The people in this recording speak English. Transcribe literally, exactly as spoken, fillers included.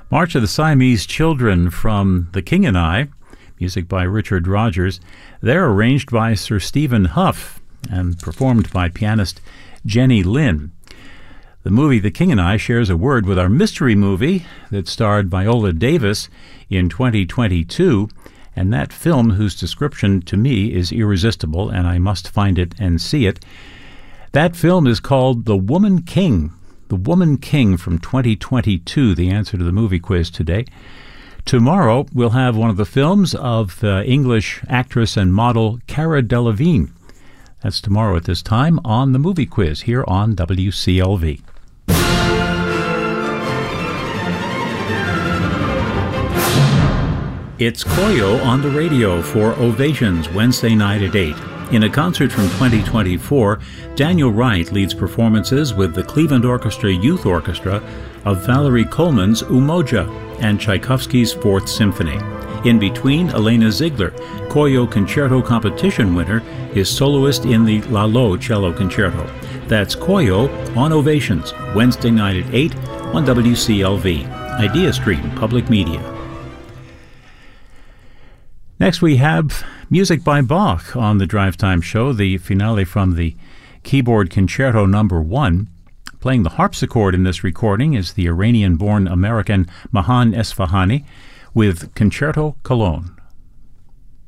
March of the Siamese Children from The King and I, music by Richard Rodgers. They're arranged by Sir Stephen Huff and performed by pianist Jenny Lin. The movie The King and I shares a word with our mystery movie that starred Viola Davis in twenty twenty-two, and that film, whose description to me is irresistible, and I must find it and see it. That film is called The Woman King. The Woman King from twenty twenty-two, the answer to the movie quiz today. Tomorrow, we'll have one of the films of uh, English actress and model Cara Delevingne. That's tomorrow at this time on the movie quiz here on W C L V. It's Koyo on the radio for Ovations Wednesday night at eight. In a concert from twenty twenty-four, Daniel Wright leads performances with the Cleveland Orchestra Youth Orchestra of Valerie Coleman's Umoja and Tchaikovsky's Fourth Symphony. In between, Elena Ziegler, Koyo Concerto Competition winner, is soloist in the Lalo Cello Concerto. That's Koyo on Ovations, Wednesday night at eight on W C L V, Idea Stream Public Media. Next we have music by Bach on the Drive Time Show, the finale from the Keyboard Concerto Number One. Playing the harpsichord in this recording is the Iranian-born American Mahan Esfahani with Concerto Cologne.